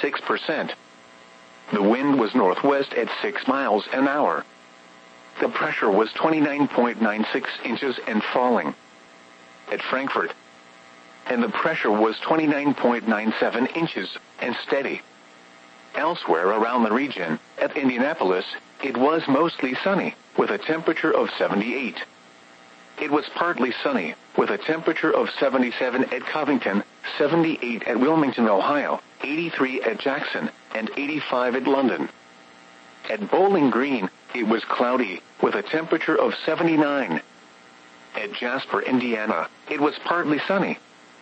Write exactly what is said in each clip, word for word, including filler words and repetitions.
fifty-six percent. The wind was northwest at six miles an hour. The pressure was twenty-nine point nine six inches and falling. At Frankfurt. And the pressure was twenty-nine point nine seven inches and steady. Elsewhere around the region, at Indianapolis, it was mostly sunny, with a temperature of seventy-eight. It was partly sunny, with a temperature of seventy-seven at Covington, seventy-eight at Wilmington, Ohio, eighty-three at Jackson, and eighty-five at London. At Bowling Green, it was cloudy, with a temperature of seventy-nine. At Jasper, Indiana, it was partly sunny.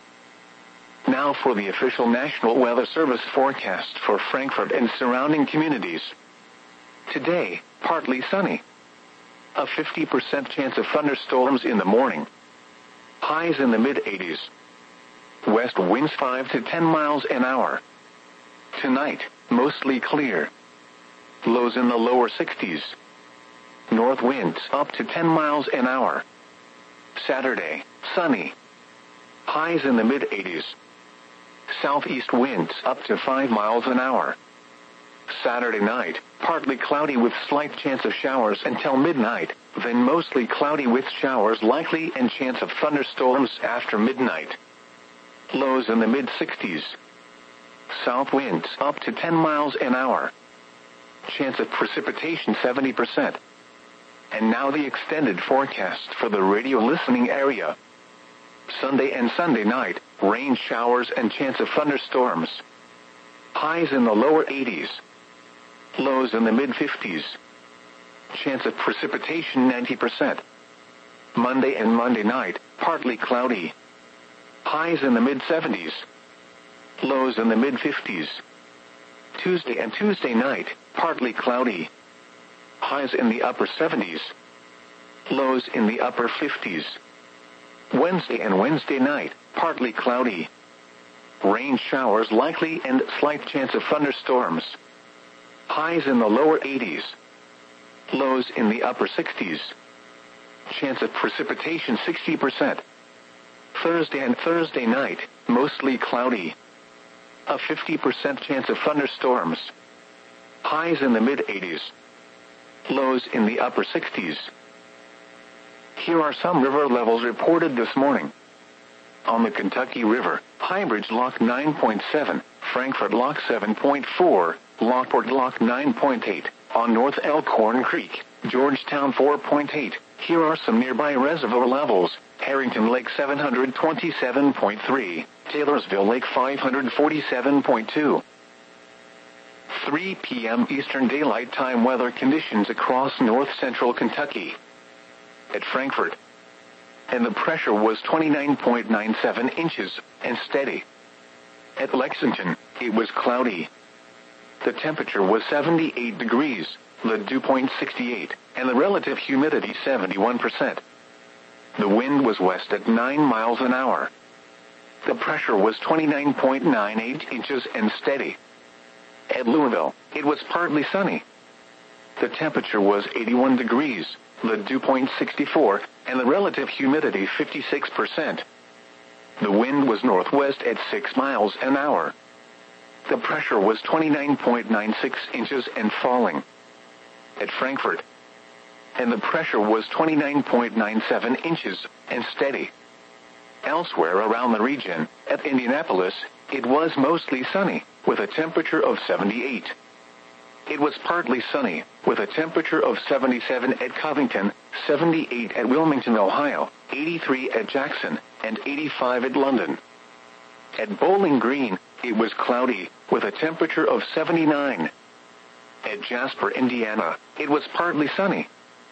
Now for the official National Weather Service forecast for Frankfurt and surrounding communities. Today, partly sunny. A fifty percent chance of thunderstorms in the morning. Highs in the mid-eighties. West winds five to ten miles an hour. Tonight, mostly clear. Lows in the lower sixties. North winds up to ten miles an hour. Saturday, sunny. Highs in the mid-eighties. Southeast winds up to five miles an hour. Saturday night, partly cloudy with slight chance of showers until midnight, then mostly cloudy with showers likely and chance of thunderstorms after midnight. Lows in the mid-sixties. South winds up to ten miles an hour. Chance of precipitation seventy percent. And now the extended forecast for the radio listening area. Sunday and Sunday night, rain showers and chance of thunderstorms. Highs in the lower eighties. Lows in the mid-fifties. Chance of precipitation ninety percent. Monday and Monday night, partly cloudy. Highs in the mid-seventies. Lows in the mid-fifties. Tuesday and Tuesday night, partly cloudy. Highs in the upper seventies. Lows in the upper fifties. Wednesday and Wednesday night, partly cloudy. Rain showers likely and slight chance of thunderstorms. Highs in the lower eighties. Lows in the upper sixties. Chance of precipitation sixty percent. Thursday and Thursday night, mostly cloudy. A fifty percent chance of thunderstorms. Highs in the mid-eighties. Lows in the upper sixties. Here are some river levels reported this morning. On the Kentucky River, Highbridge Lock nine point seven, Frankfurt Lock seven point four, Lockport Lock nine point eight, on North Elkhorn Creek, Georgetown four point eight. Here are some nearby reservoir levels. Harrington Lake seven hundred twenty-seven point three, Taylorsville Lake five hundred forty-seven point two. three p.m. Eastern Daylight Time weather conditions across north-central Kentucky. At Frankfurt. And the pressure was twenty-nine point nine seven inches, and steady. At Lexington, it was cloudy. The temperature was seventy-eight degrees, the dew point sixty-eight, and the relative humidity seventy-one percent. The wind was west at nine miles an hour. The pressure was twenty-nine point nine eight inches and steady. At Louisville, it was partly sunny. The temperature was eighty-one degrees, the dew point sixty-four, and the relative humidity fifty-six percent. The wind was northwest at six miles an hour. The pressure was twenty-nine point nine six inches and falling. At Frankfurt. And the pressure was twenty-nine point nine seven inches and steady. Elsewhere around the region, at Indianapolis, it was mostly sunny, with a temperature of seventy-eight. It was partly sunny, with a temperature of seventy-seven at Covington, seventy-eight at Wilmington, Ohio, eighty-three at Jackson, and eighty-five at London. At Bowling Green, it was cloudy, with a temperature of seventy-nine. At Jasper, Indiana, it was partly sunny.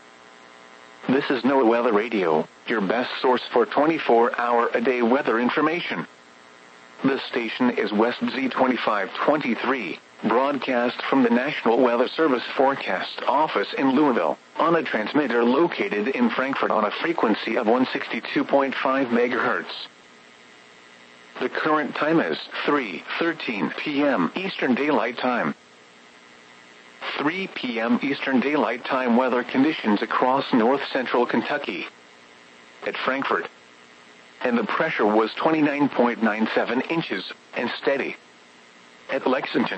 This is NOAA Weather Radio, your best source for twenty-four hour a day weather information. This station is West Z twenty-five twenty-three, broadcast from the National Weather Service Forecast Office in Louisville, on a transmitter located in Frankfurt on a frequency of one sixty-two point five megahertz. The current time is three thirteen p.m. Eastern Daylight Time. three p.m. Eastern Daylight Time weather conditions across north-central Kentucky. At Frankfurt. And the pressure was twenty-nine point nine seven inches, and steady. At Lexington.